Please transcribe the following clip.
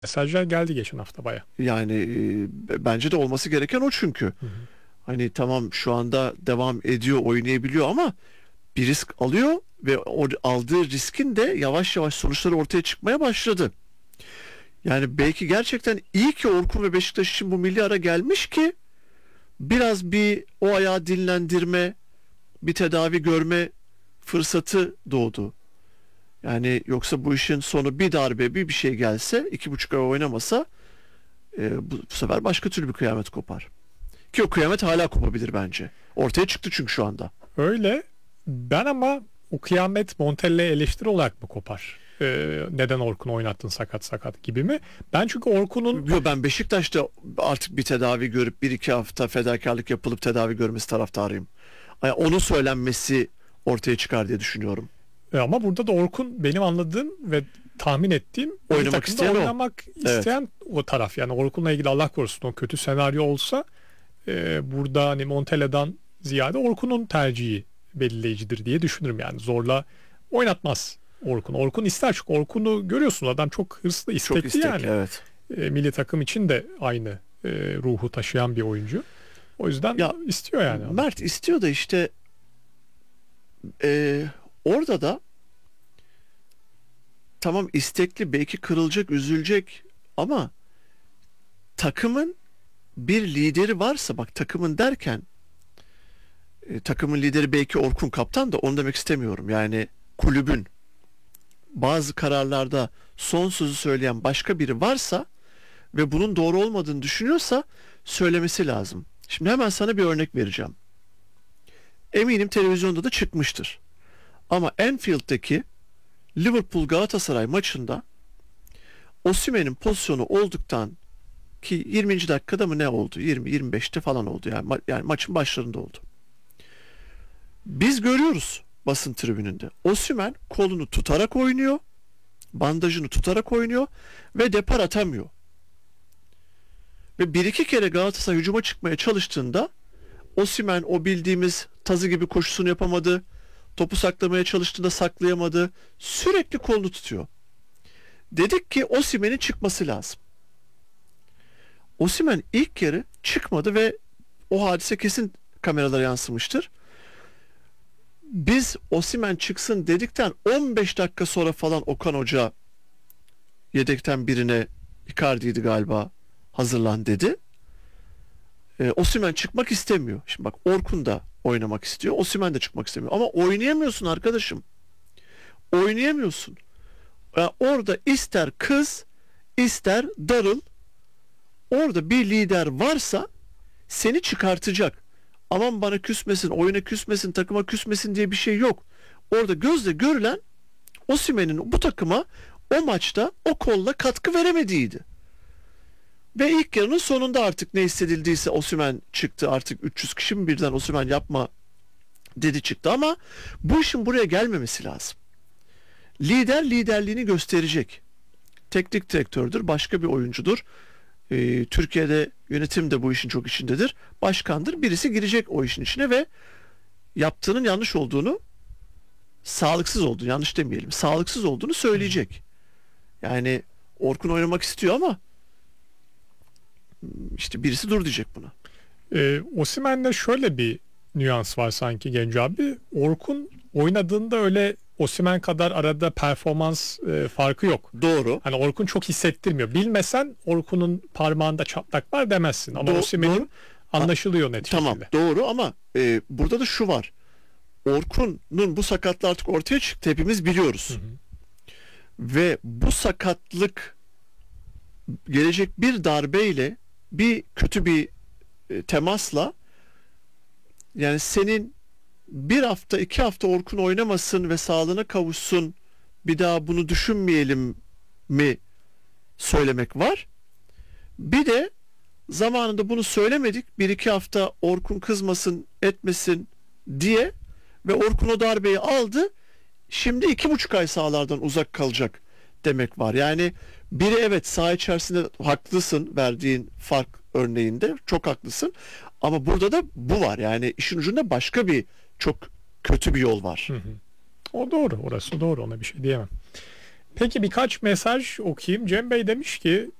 Mesajlar geldi geçen hafta baya. Yani bence de olması gereken o çünkü. Hı hı. Hani tamam şu anda devam ediyor, oynayabiliyor ama bir risk alıyor ve o aldığı riskin de yavaş yavaş sonuçları ortaya çıkmaya başladı. Yani belki gerçekten iyi ki Orkun ve Beşiktaş için bu milli ara gelmiş ki biraz bir o ayağı dinlendirme, bir tedavi görme fırsatı doğdu. Yani yoksa bu işin sonu bir darbe, bir şey gelse, 2,5 ay oynamasa bu sefer başka türlü bir kıyamet kopar. Ki o kıyamet hala kopabilir bence. Ortaya çıktı çünkü şu anda. Öyle. Ben ama o kıyamet Montella'ya eleştiri olarak mı kopar? Neden Orkun oynattın sakat sakat gibi mi? Ben çünkü Orkun'un Yo, ben Beşiktaş'ta artık bir tedavi görüp 1-2 hafta fedakarlık yapılıp tedavi görmesi taraftarıyım. Yani onun söylenmesi ortaya çıkar diye düşünüyorum. ama burada da Orkun benim anladığım ve tahmin ettiğim milli Oynamak takımda isteyen o. oynamak isteyen o taraf. Yani Orkun'la ilgili Allah korusun o kötü senaryo olsa burada hani Montella'dan ziyade Orkun'un tercihi belirleyicidir diye düşünürüm yani. Zorla oynatmaz Orkun. Orkun ister çünkü Orkun'u görüyorsun adam çok hırslı, Çok istekli istekli, yani. evet. Milli takım için de aynı ruhu taşıyan bir oyuncu. O yüzden Ya istiyor yani adam. Mert istiyor da işte e, orada da tamam istekli, belki kırılacak, üzülecek ama takımın bir lideri varsa, bak takımın derken takımın lideri belki Orkun Kaptan da, onu demek istemiyorum. Yani kulübün bazı kararlarda son sözü söyleyen başka biri varsa ve bunun doğru olmadığını düşünüyorsa söylemesi lazım. Şimdi hemen sana bir örnek vereceğim. Eminim televizyonda da çıkmıştır. Ama Anfield'daki Liverpool Galatasaray maçında Osimhen'in pozisyonu olduktan ki 20. dakikada mı ne oldu? 20-25'te falan oldu yani, yani maçın başlarında oldu. Biz görüyoruz basın tribününde. Osimhen kolunu tutarak oynuyor, bandajını tutarak oynuyor ve depar atamıyor. Ve bir iki kere Galatasaray hücuma çıkmaya çalıştığında Osimhen o bildiğimiz tazı gibi koşusunu yapamadı. Topu saklamaya çalıştığında saklayamadı. Sürekli kolunu tutuyor. Dedik ki Osimhen'in çıkması lazım. Osimhen ilk yarı çıkmadı ve o hadise kesin kameralara yansımıştır. Biz Osimhen çıksın dedikten 15 dakika sonra falan Okan Hoca yedekten birine, Icardi'ydi galiba, hazırlan dedi. Osimhen çıkmak istemiyor. Şimdi bak, Orkun da oynamak istiyor. Osimhen de çıkmak istemiyor. Ama oynayamıyorsun arkadaşım. Oynayamıyorsun. Orada ister kız, ister darıl. Orada bir lider varsa seni çıkartacak. Aman bana küsmesin, oyuna küsmesin, takıma küsmesin diye bir şey yok. Orada gözle görülen Osimhen'in bu takıma o maçta o kolla katkı veremediğiydi. Ve ilk yarının sonunda artık ne hissedildiyse Osimhen çıktı. Artık 300 kişi mi birden Osimhen yapma dedi çıktı ama bu işin buraya gelmemesi lazım. Lider liderliğini gösterecek. Teknik direktördür, başka bir oyuncudur. Türkiye'de yönetim de bu işin çok içindedir. Başkandır. Birisi girecek o işin içine ve yaptığının yanlış olduğunu, sağlıksız olduğunu, yanlış demeyelim, sağlıksız olduğunu söyleyecek. Yani Orkun oynamak istiyor ama işte birisi dur diyecek buna. Osimhen'de şöyle bir nüans var sanki Genco abi. Orkun oynadığında öyle Osimhen kadar arada performans farkı yok. Doğru. Hani Orkun çok hissettirmiyor. Bilmesen Orkun'un parmağında çatlak var demezsin. Ama Doğru. Osimhen'in anlaşılıyor net Tamam, şekilde. doğru ama burada da şu var. Orkun'un bu sakatlığı artık ortaya çıktı. Hepimiz biliyoruz. Hı hı. Ve bu sakatlık gelecek bir darbeyle, bir kötü bir temasla, yani senin 1 hafta 2 hafta Orkun oynamasın ve sağlığına kavuşsun, bir daha bunu düşünmeyelim mi söylemek var. Bir de zamanında bunu söylemedik, 1-2 hafta Orkun kızmasın etmesin diye ve Orkun o darbeyi aldı. Şimdi 2,5 ay sahalardan uzak kalacak demek var. Yani biri, evet, saha içerisinde haklısın, verdiğin fark örneğinde çok haklısın. Ama burada da bu var. Yani işin ucunda başka bir çok kötü bir yol var. Hı hı. O doğru. Orası doğru. Ona bir şey diyemem. Peki birkaç mesaj okuyayım. Cem Bey demiş ki